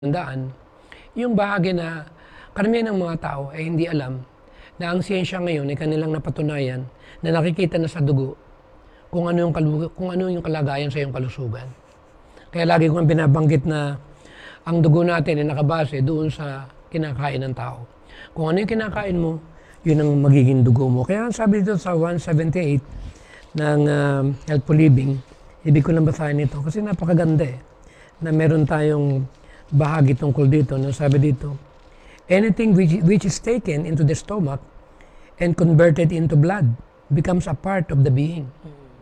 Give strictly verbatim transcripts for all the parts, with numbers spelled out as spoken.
Tandaan, yung bahagi na karamihan ng mga tao ay hindi alam na ang siyensya ngayon ay kanilang napatunayan na nakikita na sa dugo kung ano yung, kalu- kung ano yung kalagayan sa iyong kalusugan. Kaya lagi kong binabanggit na ang dugo natin ay nakabase doon sa kinakain ng tao. Kung ano yung kinakain mo, yun ang magiging dugo mo. Kaya sabi dito sa one seventy-eight ng uh, Healthful Living, ibig ko lang basahin ito kasi napakaganda eh, na meron tayong bahagi tungkol dito, na sabi dito, anything which, which is taken into the stomach and converted into blood becomes a part of the being.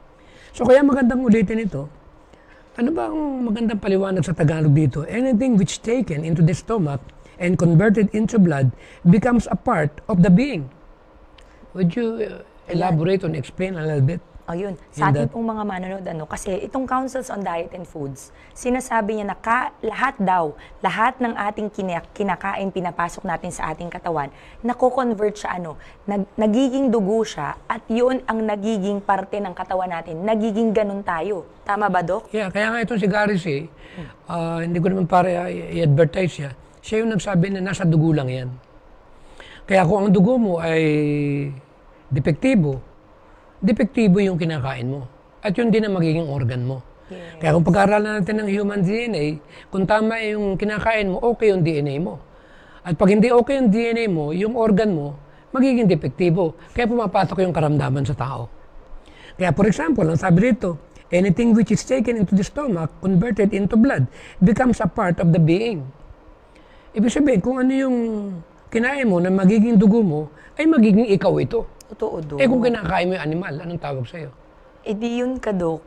So kaya magandang ulitin ito. Ano ba ang magandang paliwanag sa Tagalog dito? Anything which taken into the stomach and converted into blood becomes a part of the being. Would you uh, elaborate and explain a little bit? O yun, sa ating pong mga manonood, ano, kasi itong Councils on Diet and Foods, sinasabi niya na ka, lahat daw, lahat ng ating kinak kinakain, pinapasok natin sa ating katawan, nako-convert siya, ano, nag nagiging dugo siya, at yun ang nagiging parte ng katawan natin, nagiging ganun tayo. Tama ba, Dok? Yeah, kaya nga itong si Garis eh, uh, hindi ko naman para i-advertise siya, siya yung nagsabi na nasa dugo lang yan. Kaya kung ang dugo mo ay depektibo, depektibo yung kinakain mo. At yun din ang magiging organ mo. Yes. Kaya kung pag-aaralan natin ng human D N A, kung tama yung kinakain mo, okay yung D N A mo. At pag hindi okay yung D N A mo, yung organ mo, magiging depektibo. Kaya pumapasok yung karamdaman sa tao. Kaya for example, ang sabi dito, anything which is taken into the stomach, converted into blood, becomes a part of the being. Ibig sabihin, kung ano yung kinain mo na magiging dugo mo, ay magiging ikaw ito. Totoo, Dok. Eh kung kinakain mo yung animal, anong tawag sa'yo? Eh di yun ka, Dok.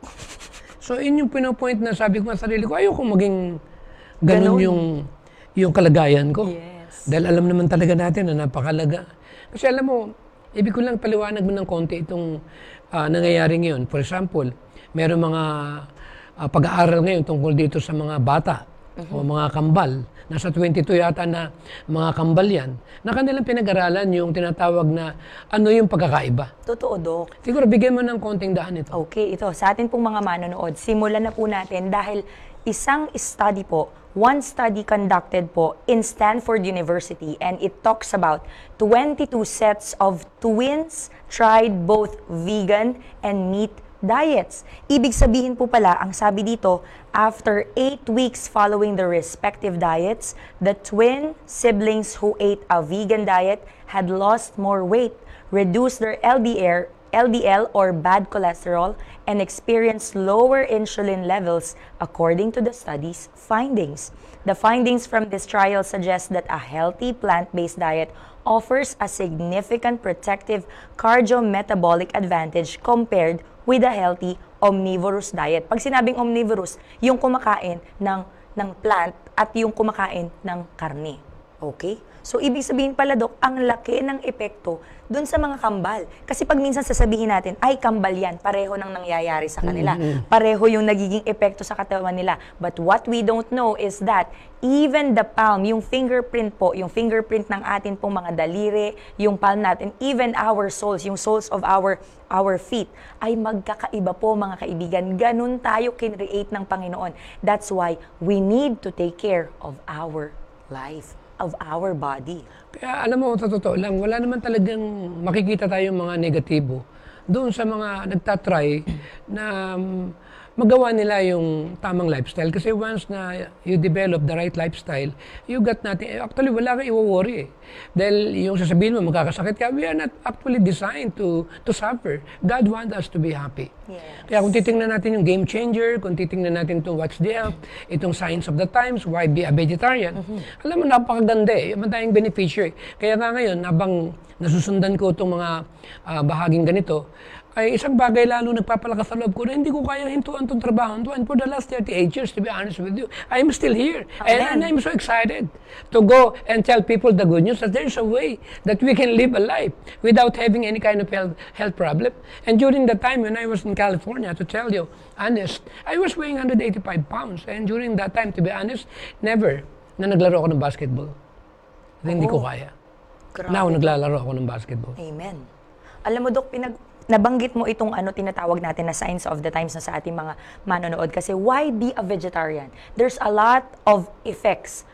So yun yung pinopoint na sabi ko sa sarili ko, ayoko maging ganun, ganun. yung yung kalagayan ko. Yes. Dahil alam naman talaga natin na napakalaga. Kasi alam mo, ibig ko lang paliwanag mo ng konti itong uh, nangyayari ngayon. For example, meron mga uh, pag-aaral ngayon tungkol dito sa mga bata uh-huh. o mga kambal. Nasa twenty-two yata na mga kambal yan, na kanilang pinag-aralan yung tinatawag na ano yung pagkakaiba. Totoo, Dok. Siguro bigyan mo ng konting daan ito. Okay, ito. Sa atin pong mga manonood, simulan na po natin dahil isang study po, one study conducted po in Stanford University, and it talks about twenty-two sets of twins tried both vegan and meat diets. Ibig sabihin po pala, ang sabi dito, after eight weeks following the respective diets, the twin siblings who ate a vegan diet had lost more weight, reduced their L D L, L D L or bad cholesterol, and experienced lower insulin levels according to the study's findings. The findings from this trial suggest that a healthy plant-based diet offers a significant protective cardiometabolic advantage compared with a healthy omnivorous diet. Pag sinabing omnivorous, yung kumakain ng, ng plant at yung kumakain ng karne. Okay? So, ibig sabihin pala, Dok, ang laki ng epekto dun sa mga kambal. Kasi pag minsan sasabihin natin, ay, kambal yan, pareho nang nangyayari sa kanila. Mm-hmm. Pareho yung nagiging epekto sa katawan nila. But what we don't know is that even the palm, yung fingerprint po, yung fingerprint ng atin pong mga daliri, yung palm natin, even our soles, yung soles of our our feet, ay magkakaiba po, mga kaibigan. Ganun tayo kinreate ng Panginoon. That's why we need to take care of our life, of our body. Kaya alam mo, sa totoo lang, wala naman talagang makikita tayong mga negatibo doon sa mga nagtatry na um, magawa nila yung tamang lifestyle. Kasi once na you develop the right lifestyle, you got nothing. Actually, wala kang i-worry eh. Dahil yung sasabihin mo, magkakasakit ka, we are not actually designed to to suffer. God wants us to be happy. Yes. Kaya kung titingnan natin yung Game Changer, kung titingnan natin itong What's the Health, itong Signs of the Times, Why Be a Vegetarian, mm-hmm. alam mo, napakaganda eh. Yung tayong beneficiary. Kaya nga ngayon, habang nasusundan ko itong mga uh, bahaging ganito, ay isang bagay lalo nagpapalakas sa loob ko na hindi ko kayang hintuan itong trabaho. And for the last thirty-eight years, to be honest with you, I'm still here. And, and I'm so excited to go and tell people the good news that there's a way that we can live a life without having any kind of health, health problem. And during the time when I was in California, to tell you, honest, I was weighing one hundred eighty-five pounds. And during that time, to be honest, never na naglaro ako ng basketball. Hindi ko kaya. Grabe. Now, naglalaro ako ng basketball. Amen. Alam mo, Dok, pinag nabanggit mo itong ano tinatawag natin na signs of the times na sa ating mga manonood. Kasi why be a vegetarian? There's a lot of effects